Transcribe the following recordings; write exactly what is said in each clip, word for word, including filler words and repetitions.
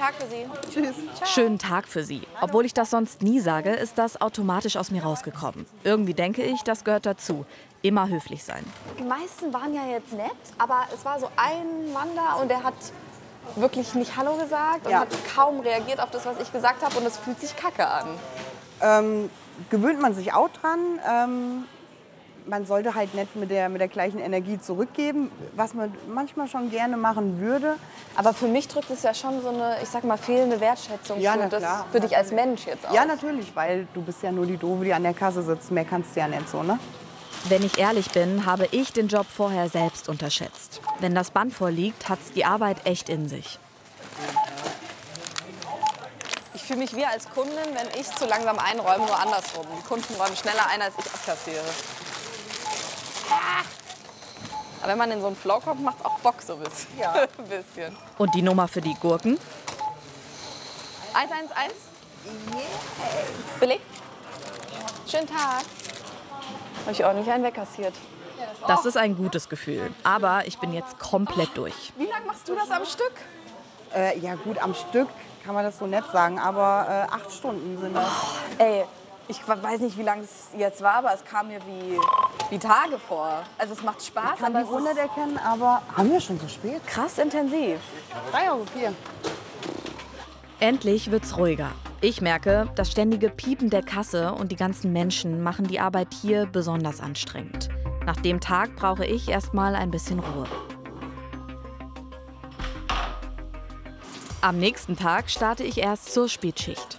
Tag für Sie. Tschüss. Ciao. Schönen Tag für Sie. Obwohl ich das sonst nie sage, ist das automatisch aus mir rausgekommen. Irgendwie denke ich, das gehört dazu. Immer höflich sein. Die meisten waren ja jetzt nett, aber es war so ein Mann da und der hat wirklich nicht Hallo gesagt und Ja. hat kaum reagiert auf das, was ich gesagt habe und es fühlt sich kacke an. Ähm, gewöhnt man sich auch dran. Ähm, man sollte halt nicht mit der, mit der gleichen Energie zurückgeben, was man manchmal schon gerne machen würde. Aber für mich drückt es ja schon so eine, ich sag mal, fehlende Wertschätzung Ja, für, na das, klar. für dich als Mensch jetzt auch. Ja, natürlich, weil du bist ja nur die Doofe, die an der Kasse sitzt. Mehr kannst du ja nicht so, ne? Wenn ich ehrlich bin, habe ich den Job vorher selbst unterschätzt. Wenn das Band vorliegt, hat's die Arbeit echt in sich. Ich fühle mich wie als Kundin, wenn ich zu langsam einräume, nur andersrum. Die Kunden räumen schneller ein, als ich abkassiere. Aber wenn man in so einen Flow kommt, macht es auch Bock so ein bisschen. Ja. ein bisschen. Und die Nummer für die Gurken? eins eins eins. Billig? Schönen Tag. Habe ich ordentlich einen wegkassiert. Das ist ein gutes Gefühl. Aber ich bin jetzt komplett durch. Wie lange machst du das am Stück? Äh, ja gut, am Stück kann man das so nett sagen, aber äh, acht Stunden sind das. Ey, ich weiß nicht, wie lange es jetzt war, aber es kam mir wie, wie Tage vor. Also es macht Spaß, Ich kann aber die es Runde ist erkennen, aber haben wir schon so spät? krass intensiv. drei Euro vier. Endlich wird's ruhiger. Ich merke, das ständige Piepen der Kasse und die ganzen Menschen machen die Arbeit hier besonders anstrengend. Nach dem Tag brauche ich erstmal ein bisschen Ruhe. Am nächsten Tag starte ich erst zur Spätschicht.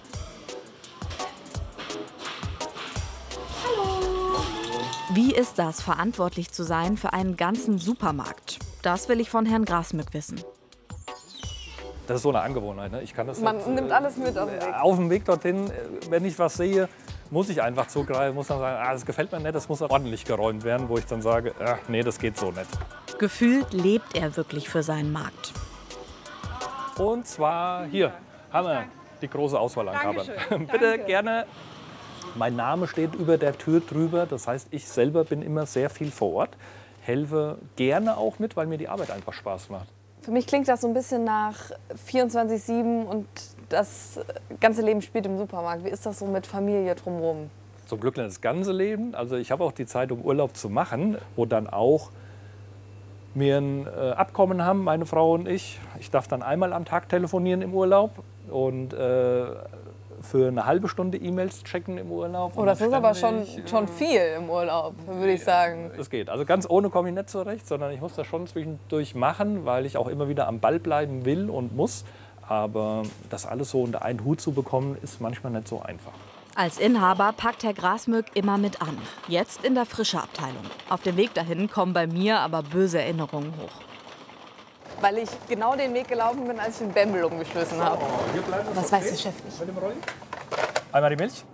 Wie ist das, verantwortlich zu sein für einen ganzen Supermarkt? Das will ich von Herrn Grasmück wissen. Das ist so eine Angewohnheit. Ne? Ich kann das Man nicht, nimmt alles mit auf den Weg. Auf dem Weg dorthin, wenn ich was sehe, muss ich einfach zugreifen, muss dann sagen, ah, das gefällt mir nicht, das muss ordentlich geräumt werden, wo ich dann sage, ah, nee, das geht so nicht. Gefühlt lebt er wirklich für seinen Markt. Und zwar hier haben wir die große Auswahl an Kapern. Bitte gerne. Mein Name steht über der Tür drüber, das heißt, ich selber bin immer sehr viel vor Ort, helfe gerne auch mit, weil mir die Arbeit einfach Spaß macht. Für mich klingt das so ein bisschen nach vierundzwanzig sieben und das ganze Leben spielt im Supermarkt. Wie ist das so mit Familie drumherum? Zum Glück nicht das ganze Leben. Also ich habe auch die Zeit, um Urlaub zu machen, wo dann auch wir ein äh, Abkommen haben, meine Frau und ich. Ich darf dann einmal am Tag telefonieren im Urlaub und äh, für eine halbe Stunde E-Mails checken im Urlaub. Oh, das ist aber schon, schon viel im Urlaub, würde ich sagen. Es geht. Also ganz ohne komme ich nicht zurecht, sondern ich muss das schon zwischendurch machen, weil ich auch immer wieder am Ball bleiben will und muss. Aber das alles so unter einen Hut zu bekommen, ist manchmal nicht so einfach. Als Inhaber packt Herr Grasmück immer mit an. Jetzt in der Frische-Abteilung. Auf dem Weg dahin kommen bei mir aber böse Erinnerungen hoch. Weil ich genau den Weg gelaufen bin, als ich den Bämbel umgeschmissen habe. Das weiß der Chef nicht. Einmal die Milch.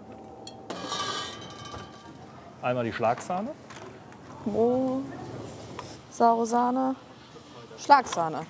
Einmal die Schlagsahne. Oh, saure Sahne, Schlagsahne.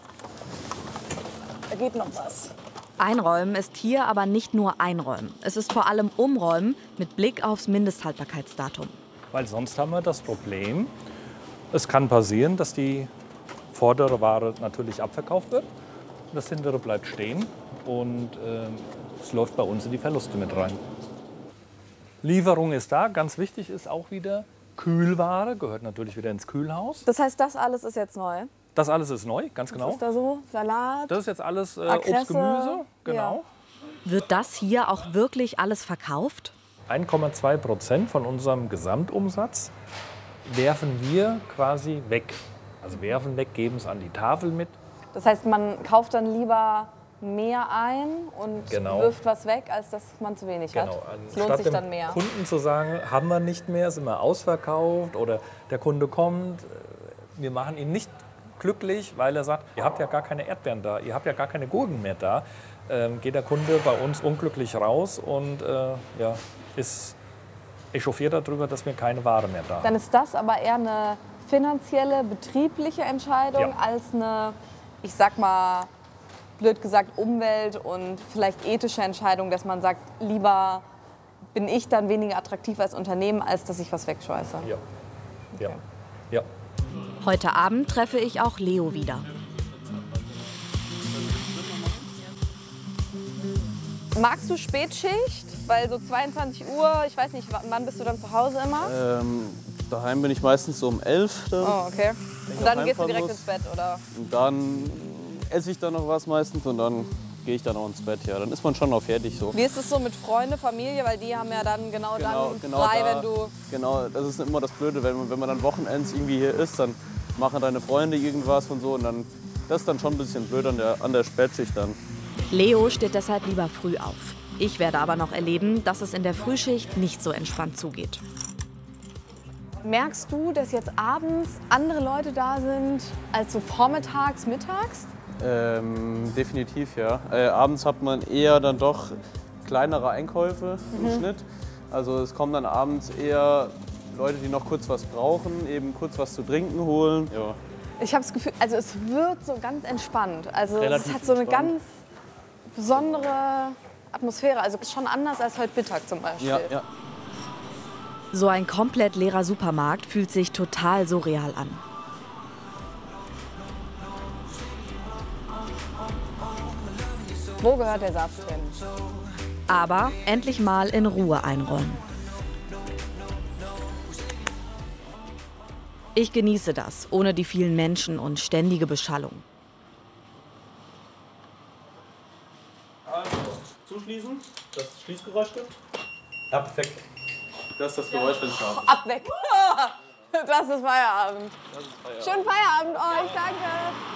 Da geht noch was. Einräumen ist hier aber nicht nur Einräumen. Es ist vor allem Umräumen mit Blick aufs Mindesthaltbarkeitsdatum. Weil sonst haben wir das Problem, es kann passieren, dass die vordere Ware natürlich abverkauft wird. Das hintere bleibt stehen und äh, es läuft bei uns in die Verluste mit rein. Lieferung ist da. Ganz wichtig ist auch wieder Kühlware, gehört natürlich wieder ins Kühlhaus. Das heißt, das alles ist jetzt neu? Das alles ist neu, ganz Was genau. ist da so? Salat? Das ist jetzt alles äh, Akresse, Obst, Gemüse, genau. Wird das hier auch wirklich alles verkauft? eins Komma zwei Prozent von unserem Gesamtumsatz werfen wir quasi weg. Also werfen weg, geben es an die Tafel mit. Das heißt, man kauft dann lieber mehr ein und Genau. wirft was weg, als dass man zu wenig Genau. hat. Es lohnt Statt sich dem dann mehr. Kunden zu sagen, haben wir nicht mehr, ist immer ausverkauft oder der Kunde kommt, wir machen ihn nicht glücklich, weil er sagt, ihr habt ja gar keine Erdbeeren da, ihr habt ja gar keine Gurken mehr da, ähm, geht der Kunde bei uns unglücklich raus und äh, ja, ist echauffiert darüber, dass wir keine Ware mehr da haben. Dann ist das aber eher eine finanzielle, betriebliche Entscheidung Ja. als eine, ich sag mal, blöd gesagt, Umwelt- und vielleicht ethische Entscheidung, dass man sagt, lieber bin ich dann weniger attraktiv als Unternehmen, als dass ich was wegschmeiße. Ja. Ja. Ja. Heute Abend treffe ich auch Leo wieder. Magst du Spätschicht? Weil so zweiundzwanzig Uhr, ich weiß nicht, wann bist du dann zu Hause immer? Ähm, daheim bin ich meistens so um elf. Dann, Oh, okay. Und dann gehst du heimfahren direkt muss. ins Bett, oder? Und dann esse ich dann noch was meistens und dann gehe ich dann auch ins Bett. Ja, dann ist man schon auch fertig so. Wie ist es so mit Freunde, Familie? Weil die haben ja dann genau, Genau, dann genau frei, da, wenn du... Genau, das ist immer das Blöde, wenn man, wenn man dann Wochenends irgendwie hier ist, dann machen deine Freunde irgendwas und so und dann, das ist dann schon ein bisschen blöd an der, an der Spätschicht dann. Leo steht deshalb lieber früh auf. Ich werde aber noch erleben, dass es in der Frühschicht nicht so entspannt zugeht. Merkst du, dass jetzt abends andere Leute da sind als so vormittags, mittags? Ähm, definitiv, ja. Äh, abends hat man eher dann doch kleinere Einkäufe im Schnitt. Also es kommen dann abends eher Leute, die noch kurz was brauchen, eben kurz was zu trinken holen. Ja. Ich habe das Gefühl, also es wird so ganz entspannt. Also Relativ es hat so eine entspannt. ganz besondere Atmosphäre. Also es ist schon anders als heute Mittag zum Beispiel. Ja, ja. So ein komplett leerer Supermarkt fühlt sich total surreal an. Wo gehört der Saft hin? Aber endlich mal in Ruhe einräumen. Ich genieße das, ohne die vielen Menschen und ständige Beschallung. Also, zuschließen, das Schließgeräusch stimmt. Ja, perfekt. Das ist das Geräusch, wenn es scharf ist. Ab weg! Das ist Feierabend. Das ist Feierabend. Schönen Feierabend euch, danke!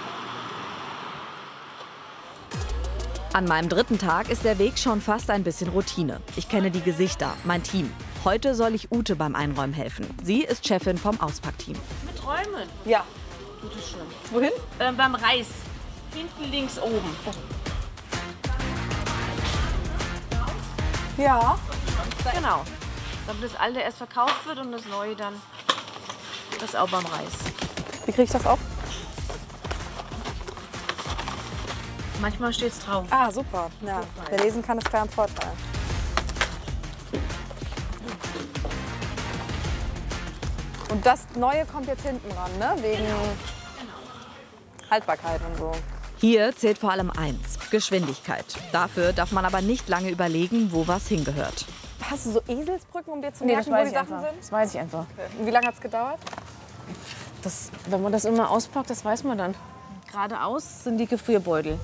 An meinem dritten Tag ist der Weg schon fast ein bisschen Routine. Ich kenne die Gesichter, mein Team. Heute soll ich Ute beim Einräumen helfen. Sie ist Chefin vom Auspackteam. Mit Räumen. Ja. Bitteschön. Wohin? Ähm, beim Reis. Hinten links oben. Ja. Genau. Damit das alte erst verkauft wird und das neue dann. Das auch beim Reis. Wie kriege ich das auf? Manchmal steht es drauf. Ah, super. Ja. Wer lesen kann, ist klar ein Vorteil. Und das Neue kommt jetzt hinten ran, ne? Wegen Haltbarkeit und so. Hier zählt vor allem eins, Geschwindigkeit. Dafür darf man aber nicht lange überlegen, wo was hingehört. Hast du so Eselsbrücken, um dir zu Nee, merken, das wo weiß die ich Sachen einfach. sind? Das weiß ich einfach. Und wie lange hat es gedauert? Das, wenn man das immer auspackt, das weiß man dann. Geradeaus sind die Gefrierbeutel.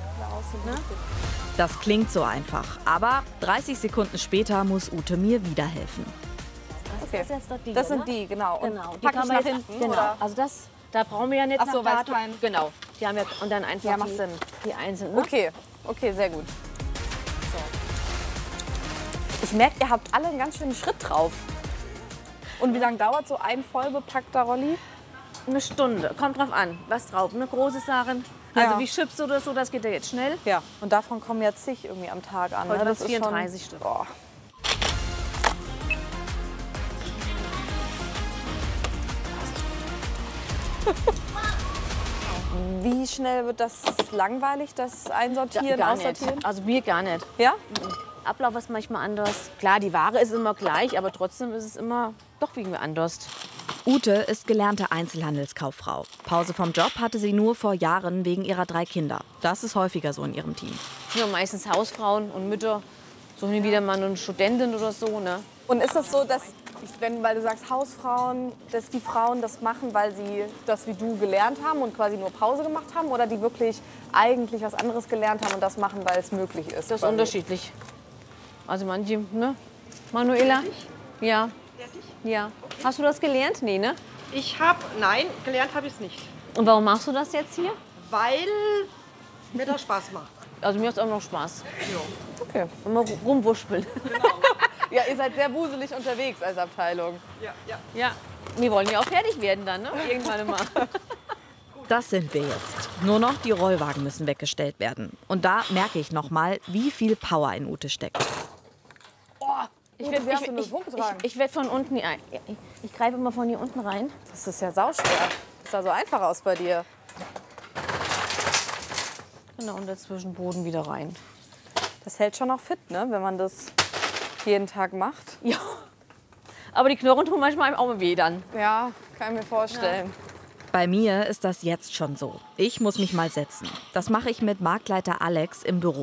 Das klingt so einfach, aber dreißig Sekunden später muss Ute mir wieder helfen. Okay. Das, ist jetzt die, Das sind oder? die, genau. Und Genau. Die pack kann ich man nach jetzt- hinten, Genau. oder? Also das, da brauchen wir ja nicht Ach so, nach weil es Datum. kein- Genau. Die haben ja, und dann einfach Ja, macht die, Sinn. die einzelnen. Ne? Okay, okay, sehr gut. So. Ich merke, ihr habt alle einen ganz schönen Schritt drauf. Und wie lange dauert so ein vollbepackter Rolli? Eine Stunde. Kommt drauf an, was drauf. Eine große Sachen. Also Ja. wie Chips oder so, das geht ja jetzt schnell. Ja, und davon kommen ja zig irgendwie am Tag an. Heute Ne? wird's vierunddreißig Stück. Boah. Wie schnell wird das langweilig, das Einsortieren, gar Aussortieren? nicht. Also mir gar nicht. Ja? Ablauf ist manchmal anders. Klar, die Ware ist immer gleich, aber trotzdem ist es immer doch irgendwie anders. Ute ist gelernte Einzelhandelskauffrau. Pause vom Job hatte sie nur vor Jahren wegen ihrer drei Kinder. Das ist häufiger so in ihrem Team. Das sind ja meistens Hausfrauen und Mütter. So hin und wieder mal eine Studentin oder so. Ne? Und ist das so, dass, wenn, weil du sagst Hausfrauen, dass die Frauen das machen, weil sie das wie du gelernt haben und quasi nur Pause gemacht haben? Oder die wirklich eigentlich was anderes gelernt haben und das machen, weil es möglich ist? Das ist unterschiedlich. Also manche, ne? Manuela? Ja. Ja. Hast du das gelernt? Nee, ne? Ich habe, nein, gelernt habe ich es nicht, Und warum machst du das jetzt hier? weil mir das Spaß macht. Also mir macht es auch noch Spaß. Okay. Immer rumwuspeln. Ja, ihr seid sehr wuselig unterwegs als Abteilung. Ja, ja. Ja. Wir wollen ja auch fertig werden dann, ne? Irgendwann mal. Das sind wir jetzt. Nur noch die Rollwagen müssen weggestellt werden. Und da merke ich noch mal, wie viel Power in Ute steckt. Ich Ute, werde wie hast ich, du ich, das ich, hochgetragen? ich werd von unten, ja, ich, ich greife immer von hier unten rein. Das ist ja sauschwer. Das sah so einfach aus bei dir. Genau, und dazwischen Boden wieder rein. Das hält schon auch fit, ne? Wenn man das jeden Tag macht. Ja. Aber die Knochen tun manchmal einem auch mal weh dann. Ja, kann ich mir vorstellen. Bei mir ist das jetzt schon so. Ich muss mich mal setzen. Das mache ich mit Marktleiter Alex im Büro.